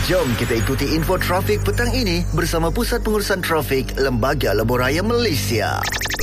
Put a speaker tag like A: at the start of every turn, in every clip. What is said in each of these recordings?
A: Jom kita ikuti info trafik petang ini bersama Pusat Pengurusan Trafik Lembaga Lebuh Raya Malaysia.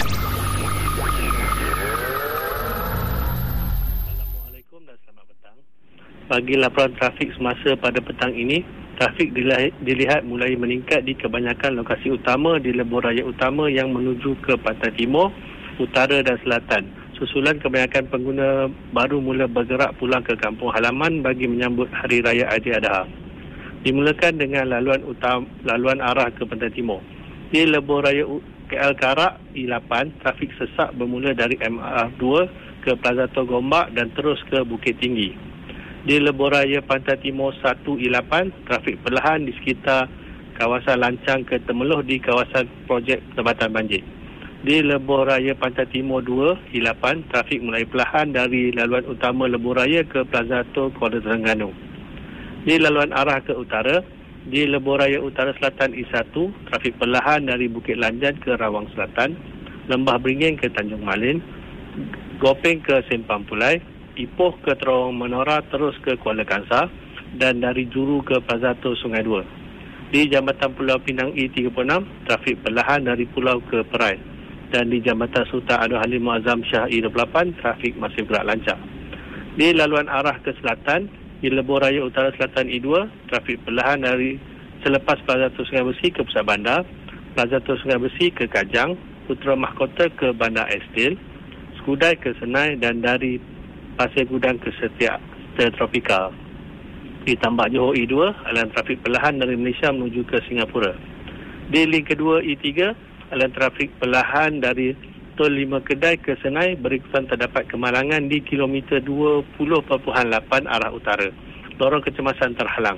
B: Assalamualaikum dan selamat petang. Bagi laporan trafik semasa pada petang ini, trafik dilihat mulai meningkat di kebanyakan lokasi utama di lebuh raya utama yang menuju ke pantai timur, utara dan selatan. Susulan kebanyakan pengguna baru mula bergerak pulang ke kampung halaman bagi menyambut Hari Raya Aidiladha. Dimulakan dengan laluan arah ke pantai timur. Di lebuh raya KL Karak I8, trafik sesak bermula dari MRF2 ke Plaza Tor Gombak dan terus ke Bukit Tinggi. Di lebuh raya Pantai Timur 1 I8, trafik perlahan di sekitar kawasan Lancang ke Temeloh di kawasan projek Tempatan Banjir. Di lebuh raya Pantai Timur 2 I8, trafik mulai perlahan dari laluan utama lebuh raya ke Plaza Tor Kuala Terengganu. Di laluan arah ke utara, di lebuh raya Utara Selatan I1, trafik perlahan dari Bukit Lanjan ke Rawang Selatan, Lembah Beringin ke Tanjung Malin, Gopeng ke Simpang Pulai, Ipoh ke Terowong Menora terus ke Kuala Kangsar dan dari Juru ke Plaza Tor Sungai Dua. Di Jambatan Pulau Pinang I36, trafik perlahan dari Pulau ke Perai. Dan di Jambatan Sultan Abdul Halim Muazzam Shah I28, trafik masih bergerak lancar. Di laluan arah ke selatan, di lebuh raya Utara Selatan I2, trafik perlahan dari selepas Plaza Tor Sungai Besi ke Pusat Bandar, Plaza Tor Sungai Besi ke Kajang, Putra Mahkota ke Bandar Estil, Skudai ke Senai dan dari Pasir Gudang ke Setiap Tropikal. Di Tambak Johor I2, aliran trafik perlahan dari Malaysia menuju ke Singapura. Di link kedua I3, aliran trafik perlahan dari Tol 5 Kedai ke Senai berikutan terdapat kemalangan di kilometer 20.8 arah utara. Lorong kecemasan terhalang.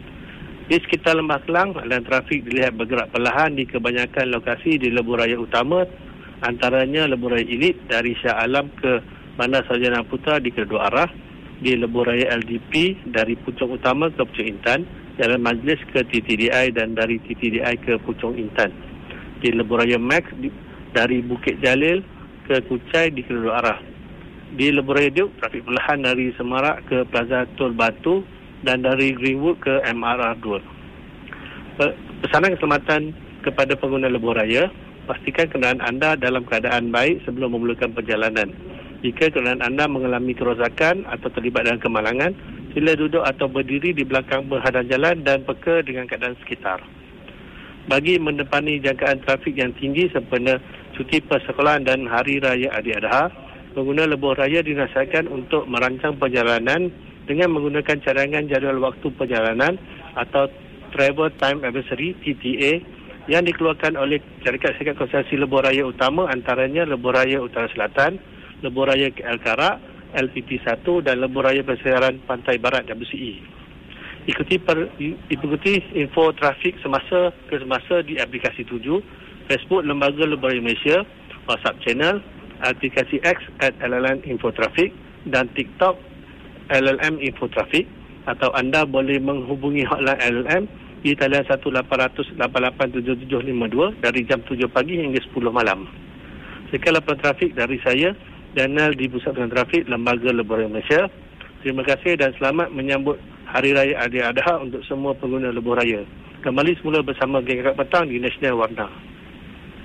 B: Di sekitar Lembah Kelang, aliran trafik dilihat bergerak perlahan di kebanyakan lokasi di lebuh raya utama, antaranya lebuh raya Elit dari Shah Alam ke Bandar Sarjana Putra di kedua arah, di lebuh raya LDP dari Puchong Utama ke Puchong Intan, Jalan Majlis ke TTDI dan dari TTDI ke Puchong Intan. Di lebuh raya Max dari Bukit Jalil ke Kuchai di kedua arah. Di lebuh raya Duke, trafik perlahan dari Semarak ke Plaza Tol Batu dan dari Greenwood ke MRR2. Pesanan keselamatan kepada pengguna lebuh raya, pastikan kenderaan anda dalam keadaan baik sebelum memulakan perjalanan. Jika kenderaan anda mengalami kerosakan atau terlibat dalam kemalangan, sila duduk atau berdiri di belakang penghadang jalan dan peka dengan keadaan sekitar. Bagi mendepani jangkaan trafik yang tinggi sempena cuti persekolahan dan Hari Raya Aidiladha, pengguna lebuh raya dinasihatkan untuk merancang perjalanan dengan menggunakan cadangan jadual waktu perjalanan atau Travel Time Advisory TTA yang dikeluarkan oleh Syarikat Konservasi Lebuh Raya Utama, antaranya Lebuh Raya Utara Selatan, Lebuh Raya KL Karak, LPT1 dan Lebuh Raya Persiaran Pantai Barat WCE. Ikuti info trafik semasa di aplikasi 7, Facebook Lembaga Lebuh Raya Malaysia, WhatsApp channel, aplikasi X @LLM Info Trafik dan TikTok LLM Info Trafik, atau anda boleh menghubungi hotline LLM di talian 1-800-887752 dari jam 7 pagi hingga 10 malam. Sekian laporan trafik dari saya, Daniel di Pusat Pengurusan Trafik Lembaga Lebuh Raya Malaysia. Terima kasih dan selamat menyambut Hari Raya Aidiladha untuk semua pengguna lebuh raya. Kembali semula bersama Geng Kakak Petang di Nasional Warna.